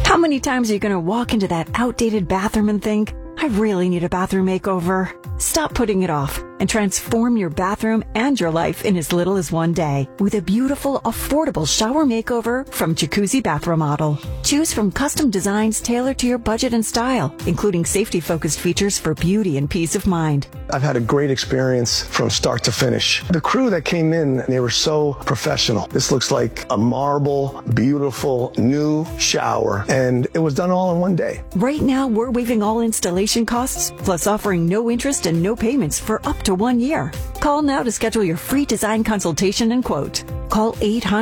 How many times are you going to walk into that outdated bathroom and think, I really need a bathroom makeover? Stop putting it off and transform your bathroom and your life in as little as one day with a beautiful, affordable shower makeover from Jacuzzi Bath Remodel. Choose from custom designs tailored to your budget and style, including safety-focused features for beauty and peace of mind. I've had a great experience from start to finish. The crew that came in, they were so professional. This looks like a marble, beautiful, new shower, and it was done all in one day. Right now, we're waiving all installation costs, plus offering no interest and no payments for up to 1 year. Call now to schedule your free design consultation and quote. Call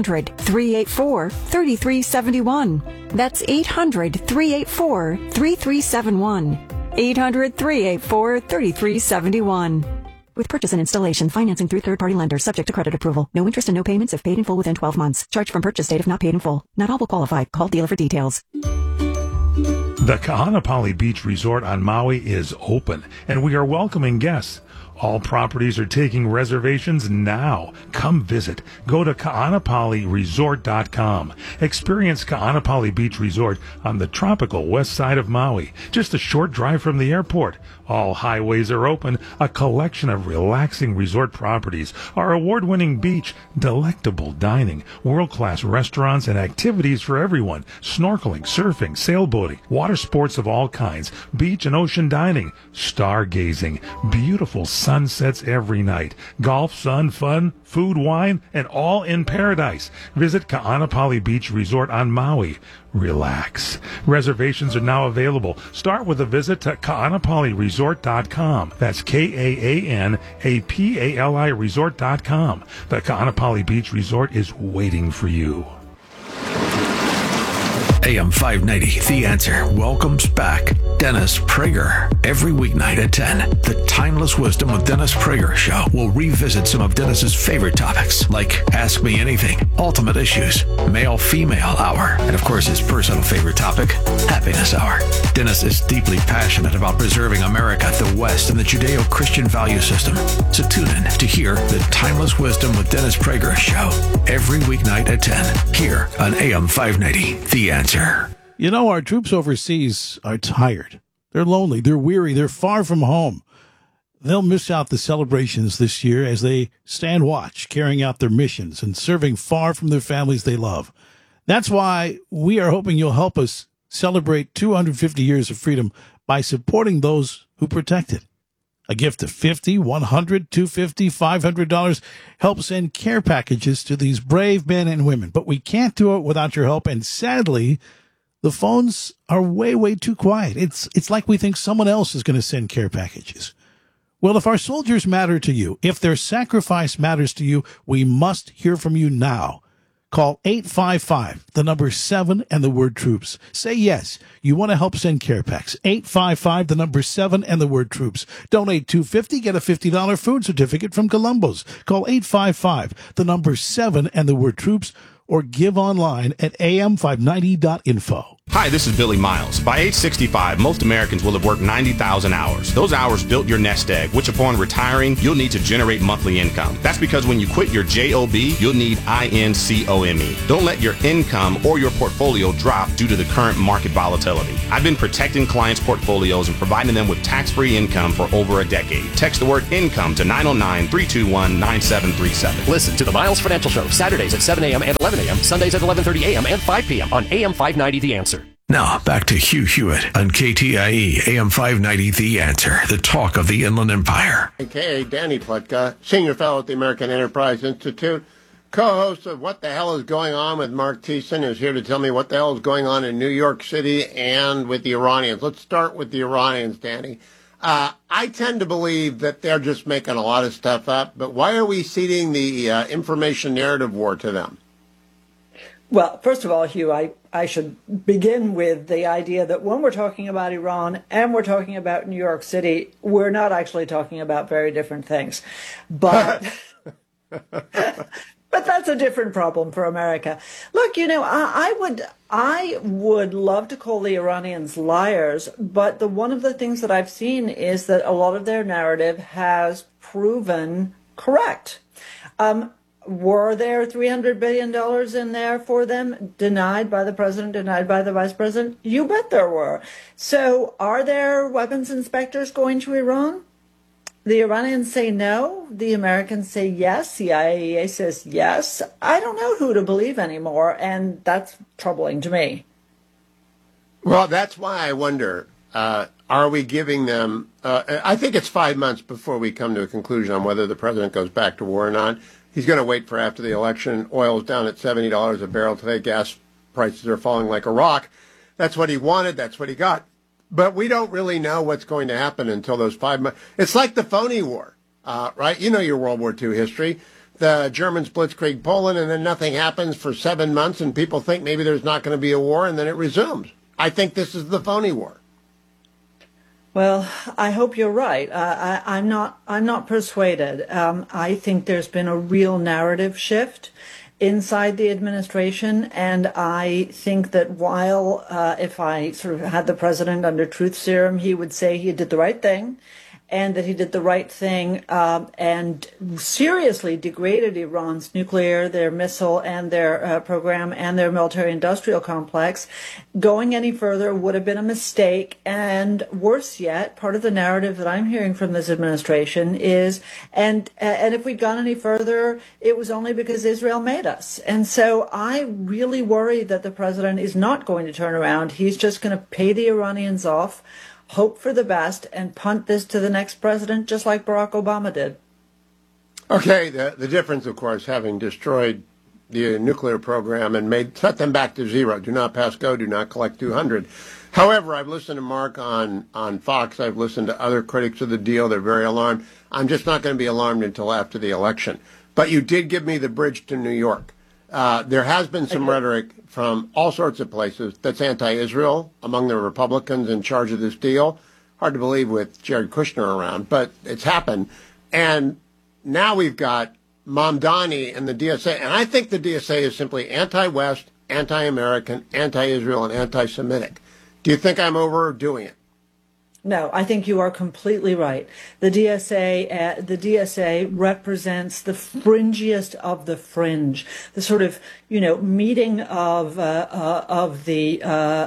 800-384-3371. That's 800-384-3371. 800-384-3371. With purchase and installation, financing through third-party lenders, subject to credit approval. No interest and no payments if paid in full within 12 months. Charge from purchase date if not paid in full. Not all will qualify. Call dealer for details. The Ka'anapali Beach Resort on Maui is open, and we are welcoming guests. All properties are taking reservations now. Come visit. Go to ka'anapaliresort.com. Experience Ka'anapali Beach Resort on the tropical west side of Maui, just a short drive from the airport. All highways are open, a collection of relaxing resort properties, our award-winning beach, delectable dining, world-class restaurants, and activities for everyone, snorkeling, surfing, sailboating, water sports of all kinds, beach and ocean dining, stargazing, beautiful sunsets every night, golf, sun, fun, food, wine, and all in paradise. Visit Ka'anapali Beach Resort on Maui. Relax. Reservations are now available. Start with a visit to ka'anapaliresort.com. That's Ka'anapali resort.com. The Ka'anapali Beach Resort is waiting for you. AM 590, The Answer, welcomes back Dennis Prager. Every weeknight at 10, the Timeless Wisdom of Dennis Prager show will revisit some of Dennis's favorite topics, like Ask Me Anything, Ultimate Issues, Male-Female Hour, and of course his personal favorite topic, Happiness Hour. Dennis is deeply passionate about preserving America, the West, and the Judeo-Christian value system. So tune in to hear the Timeless Wisdom with Dennis Prager show every weeknight at 10, here on AM 590, The Answer. You know, our troops overseas are tired. They're lonely. They're weary. They're far from home. They'll miss out the celebrations this year as they stand watch, carrying out their missions and serving far from their families they love. That's why we are hoping you'll help us celebrate 250 years of freedom by supporting those who protect it. A gift of $50, $100, $250, $500 helps send care packages to these brave men and women. But we can't do it without your help. And sadly, the phones are way, way too quiet. It's like we think someone else is going to send care packages. Well, if our soldiers matter to you, if their sacrifice matters to you, we must hear from you now. Call 855, the number 7 and the word troops. Say yes, you want to help send care packs. 855, the number 7 and the word troops. Donate $250, get a $50 food certificate from Columbo's. Call 855, the number 7 and the word troops, or give online at am590.info. Hi, this is Billy Miles. By age 65, most Americans will have worked 90,000 hours. Those hours built your nest egg, which upon retiring, you'll need to generate monthly income. That's because when you quit your JOB, you'll need INCOME. Don't let your income or your portfolio drop due to the current market volatility. I've been protecting clients' portfolios and providing them with tax-free income for over a decade. Text the word income to 909-321-9737. Listen to the Miles Financial Show, Saturdays at 7 a.m. and 11 a.m., Sundays at 11:30 a.m. and 5 p.m. on AM 590 The Answer. Now, back to Hugh Hewitt on KTIE, AM 590, The Answer, the talk of the Inland Empire. A.K.A. Danny Pletka, Senior Fellow at the American Enterprise Institute, co-host of What the Hell is Going On with Mark Thiessen, is here to tell me what the hell is going on in New York City and with the Iranians. Let's start with the Iranians, Danny. I tend to believe that they're just making a lot of stuff up, but why are we ceding the information narrative war to them? Well, first of all, Hugh, I should begin with the idea that when we're talking about Iran and we're talking about New York City, we're not actually talking about very different things. But but that's a different problem for America. Look, you know, I would love to call the Iranians liars, but one of the things that I've seen is that a lot of their narrative has proven correct. Were there $300 billion in there for them? Denied by the president, denied by the vice president? You bet there were. So are there weapons inspectors going to Iran? The Iranians say no. The Americans say yes. The IAEA says yes. I don't know who to believe anymore, and that's troubling to me. Well, that's why I wonder, are we giving them, I think it's 5 months before we come to a conclusion on whether the president goes back to war or not. He's going to wait for after the election. Oil's down at $70 a barrel today. Gas prices are falling like a rock. That's what he wanted. That's what he got. But we don't really know what's going to happen until those 5 months. It's like the phony war, right? You know your World War II history. The Germans blitzkrieg Poland, and then nothing happens for 7 months, and people think maybe there's not going to be a war, and then it resumes. I think this is the phony war. Well, I hope you're right. I'm not persuaded. I think there's been a real narrative shift inside the administration, and I think that while if I sort of had the president under truth serum, he would say he did the right thing, and that he did the right thing and seriously degraded Iran's nuclear, their missile, and their program, and their military-industrial complex. Going any further would have been a mistake. And worse yet, part of the narrative that I'm hearing from this administration is, and if we'd gone any further, it was only because Israel made us. And so I really worry that the president is not going to turn around. He's just going to pay the Iranians off, hope for the best, and punt this to the next president, just like Barack Obama did. Okay, the difference, of course, having destroyed the nuclear program and set them back to zero. Do not pass go, do not collect 200. However, I've listened to Mark on Fox. I've listened to other critics of the deal. They're very alarmed. I'm just not going to be alarmed until after the election. But you did give me the bridge to New York. There has been some rhetoric from all sorts of places that's anti-Israel among the Republicans in charge of this deal. Hard to believe with Jared Kushner around, but it's happened. And now we've got Mamdani and the DSA. And I think the DSA is simply anti-West, anti-American, anti-Israel, and anti-Semitic. Do you think I'm overdoing it? No, I think you are completely right. The DSA represents the fringiest of the fringe, the sort of, meeting of the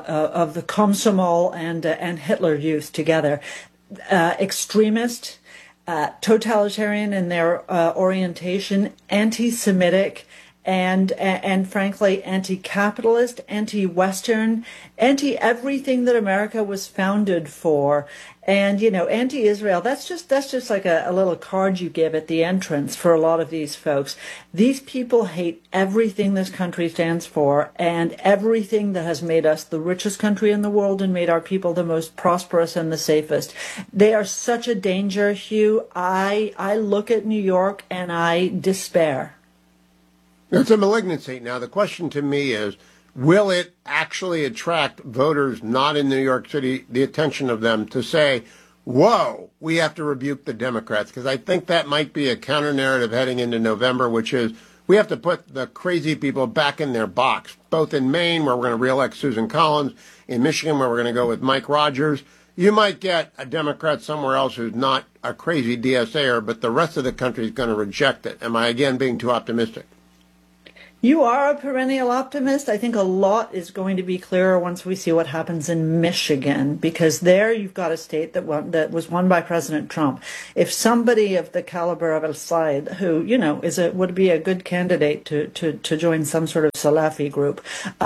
Komsomol and Hitler Youth together. Extremist, totalitarian in their orientation, anti-Semitic, and frankly, anti-capitalist, anti-Western, anti-everything that America was founded for. And, anti-Israel, that's just like a little card you give at the entrance for a lot of these folks. These people hate everything this country stands for and everything that has made us the richest country in the world and made our people the most prosperous and the safest. They are such a danger, Hugh. I look at New York and I despair. It's a malignancy. Now, the question to me is, will it actually attract voters not in New York City, the attention of them, to say, whoa, we have to rebuke the Democrats? Because I think that might be a counter-narrative heading into November, which is we have to put the crazy people back in their box, both in Maine, where we're going to reelect Susan Collins, in Michigan, where we're going to go with Mike Rogers. You might get a Democrat somewhere else who's not a crazy DSAer, but the rest of the country is going to reject it. Am I, again, being too optimistic? You are a perennial optimist. I think a lot is going to be clearer once we see what happens in Michigan, because there you've got a state that was won by President Trump. If somebody of the caliber of El-Sayed, who would be a good candidate to join some sort of Salafi group,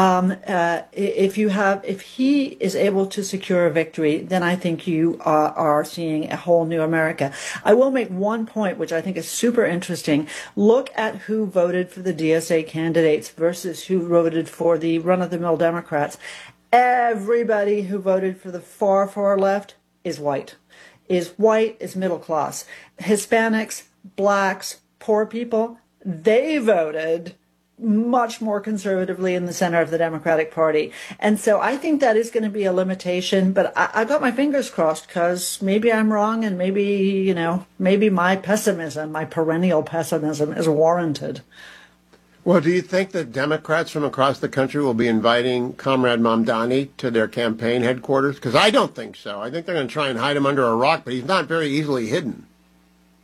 if he is able to secure a victory, then I think you are seeing a whole new America. I will make one point which I think is super interesting. Look at who voted for the DSA candidates versus who voted for the run-of-the-mill Democrats. Everybody who voted for the far left is white, is middle class. Hispanics, blacks, poor people, they voted much more conservatively in the center of the Democratic Party. And so I think that is going to be a limitation, but I got my fingers crossed because maybe I'm wrong and maybe my pessimism, my perennial pessimism is warranted. Well, do you think that Democrats from across the country will be inviting Comrade Mamdani to their campaign headquarters? Because I don't think so. I think they're going to try and hide him under a rock, but he's not very easily hidden.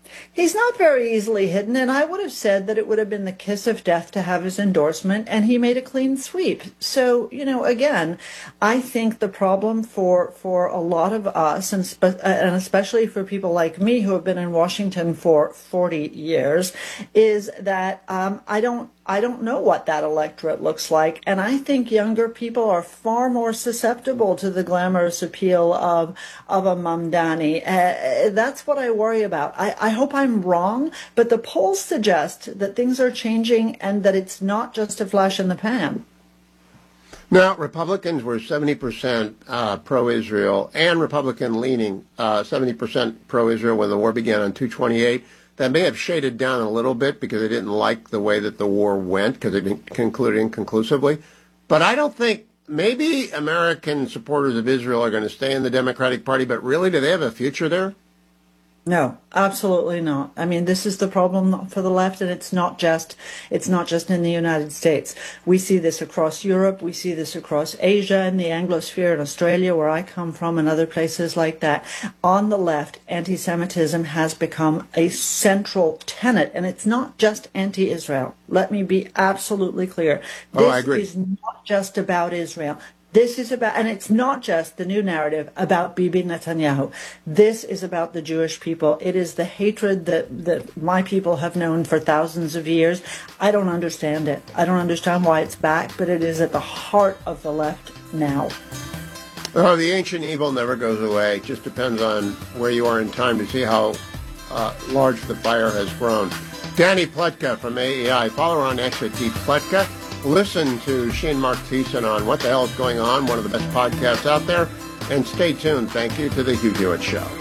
He's not very easily hidden, and I would have said that it would have been the kiss of death to have his endorsement, and he made a clean sweep. So, again, I think the problem for a lot of us, and especially for people like me who have been in Washington for 40 years, is that I don't know what that electorate looks like, and I think younger people are far more susceptible to the glamorous appeal of a Mamdani. That's what I worry about. I hope I'm wrong, but the polls suggest that things are changing and that it's not just a flash in the pan. Now, Republicans were 70% pro-Israel and Republican-leaning, 70% pro-Israel when the war began on 2/28. That may have shaded down a little bit because they didn't like the way that the war went because it concluded inconclusively. But I don't think maybe American supporters of Israel are going to stay in the Democratic Party, but really, do they have a future there? No, absolutely not. I mean, this is the problem for the left, and it's not just in the United States. We see this across Europe. We see this across Asia and the Anglosphere in Australia, where I come from, and other places like that. On the left, anti-Semitism has become a central tenet, and it's not just anti-Israel. Let me be absolutely clear. I agree. This is not just about Israel. This is about, and it's not just the new narrative about Bibi Netanyahu. This is about the Jewish people. It is the hatred that my people have known for thousands of years. I don't understand it. I don't understand why it's back, but it is at the heart of the left now. Oh, the ancient evil never goes away. It just depends on where you are in time to see how large the fire has grown. Danny Pletka from AEI. Follow her on X at Pletka. Listen to she and Mark Thiessen on What the Hell is Going On, one of the best podcasts out there. And stay tuned. Thank you to The Hugh Hewitt Show.